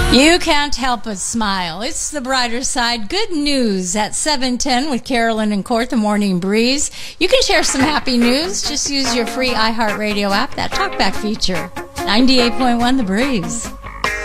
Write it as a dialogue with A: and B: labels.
A: You can't help but smile. It's the brighter side. Good news at 7:10 with Carolyn and Court, the Morning Breeze. You can share some happy news. Just use your free iHeartRadio app, that talkback feature. 98.1 The Breeze.